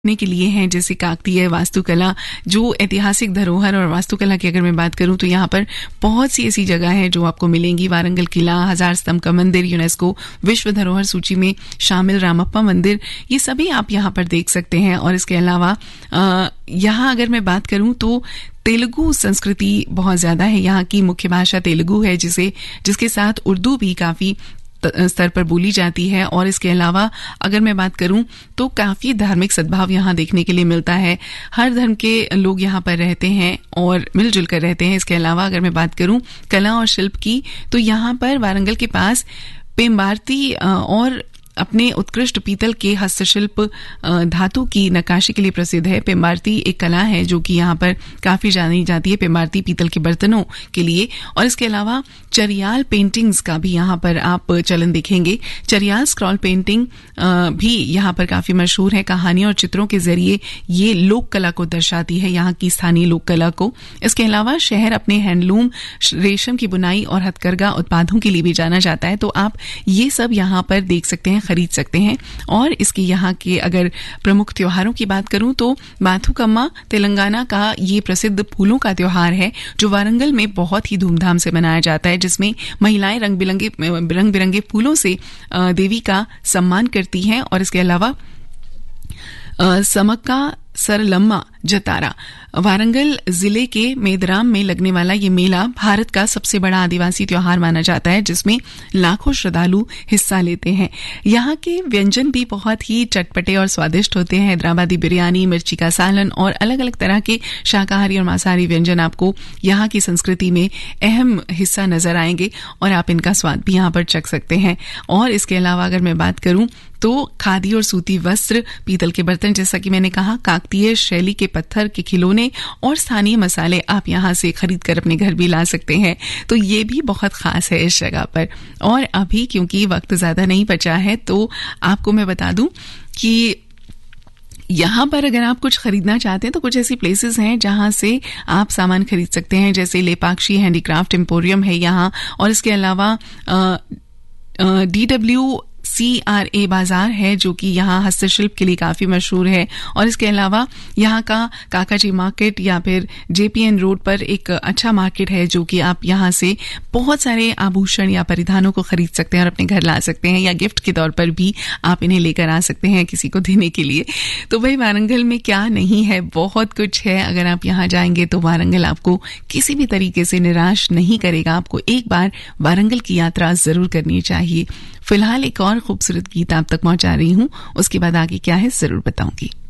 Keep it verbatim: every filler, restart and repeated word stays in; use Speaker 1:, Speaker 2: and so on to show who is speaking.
Speaker 1: के लिए हैं, जैसे काकतीय वास्तुकला, जो ऐतिहासिक धरोहर और वास्तुकला की अगर मैं बात करूं तो यहाँ पर बहुत सी ऐसी जगह है जो आपको मिलेंगी। वारंगल किला, हजार स्तंभ का मंदिर, यूनेस्को विश्व धरोहर सूची में शामिल रामप्पा मंदिर, ये सभी आप यहाँ पर देख सकते हैं। और इसके अलावा यहाँ अगर मैं बात करूं तो तेलुगु संस्कृति बहुत ज्यादा है। यहाँ की मुख्य भाषा तेलुगु है, जिसे जिसके साथ उर्दू भी काफी स्तर पर बोली जाती है। और इसके अलावा अगर मैं बात करूं तो काफी धार्मिक सद्भाव यहाँ देखने के लिए मिलता है। हर धर्म के लोग यहाँ पर रहते हैं और मिलजुल कर रहते हैं। इसके अलावा अगर मैं बात करूं कला और शिल्प की, तो यहाँ पर वारंगल के पास पेम्बार्ती और अपने उत्कृष्ट पीतल के हस्तशिल्प धातु की नक्काशी के लिए प्रसिद्ध है। पेम्बार्ती एक कला है जो कि यहाँ पर काफी जानी जाती है, पेम्बार्ती पीतल के बर्तनों के लिए। और इसके अलावा चरियाल पेंटिंग्स का भी यहाँ पर आप चलन देखेंगे। चरियाल स्क्रॉल पेंटिंग भी यहाँ पर काफी मशहूर है। कहानियों और चित्रों के जरिए ये लोक कला को दर्शाती है, यहाँ की स्थानीय लोक कला को। इसके अलावा शहर अपने हैंडलूम, रेशम की बुनाई और हथकरघा उत्पादों के लिए भी जाना जाता है। तो आप ये सब यहाँ पर देख सकते हैं, खरीद सकते हैं। और इसके यहाँ के अगर प्रमुख त्योहारों की बात करूं तो बाथुकम्मा तेलंगाना का ये प्रसिद्ध फूलों का त्योहार है, जो वारंगल में बहुत ही धूमधाम से मनाया जाता है, जिसमें महिलाएं रंग बिरंगे रंग बिरंगे फूलों से देवी का सम्मान करती हैं। और इसके अलावा समक्का सरलम्मा जतारा, वारंगल जिले के मेदराम में लगने वाला ये मेला भारत का सबसे बड़ा आदिवासी त्योहार माना जाता है, जिसमें लाखों श्रद्धालु हिस्सा लेते हैं। यहाँ के व्यंजन भी बहुत ही चटपटे और स्वादिष्ट होते हैं। हैदराबादी बिरयानी, मिर्ची का सालन और अलग अलग तरह के शाकाहारी और मांसाहारी व्यंजन आपको यहाँ की संस्कृति में अहम हिस्सा नजर आएंगे और आप इनका स्वाद भी यहाँ पर चख सकते हैं। और इसके अलावा अगर मैं बात करूं तो खादी और सूती वस्त्र, पीतल के बर्तन, जैसा कि मैंने कहा, काकतीय शैली के पत्थर के खिलौने और स्थानीय मसाले आप यहाँ से खरीद कर अपने घर भी ला सकते हैं। तो ये भी बहुत खास है इस जगह पर। और अभी क्योंकि वक्त ज्यादा नहीं बचा है तो आपको मैं बता दूं कि यहाँ पर अगर आप कुछ खरीदना चाहते हैं तो कुछ ऐसी प्लेसेस हैं जहाँ से आप सामान खरीद सकते हैं, जैसे लेपाक्षी हैंडीक्राफ्ट एम्पोरियम है यहाँ। और इसके अलावा D W C R A बाजार है, जो कि यहाँ हस्तशिल्प के लिए काफी मशहूर है। और इसके अलावा यहाँ का काकाजी मार्केट या फिर जेपीएन रोड पर एक अच्छा मार्केट है, जो कि आप यहाँ से बहुत सारे आभूषण या परिधानों को खरीद सकते हैं और अपने घर ला सकते हैं, या गिफ्ट के तौर पर भी आप इन्हें लेकर आ सकते हैं किसी को देने के लिए। तो भाई वारंगल में क्या नहीं है, बहुत कुछ है। अगर आप यहाँ जाएंगे तो वारंगल आपको किसी भी तरीके से निराश नहीं करेगा। आपको एक बार वारंगल की यात्रा जरूर करनी चाहिए। फिलहाल एक और खूबसूरत गीत आप तक पहुंचा रही हूं, उसके बाद आगे क्या है जरूर बताऊंगी।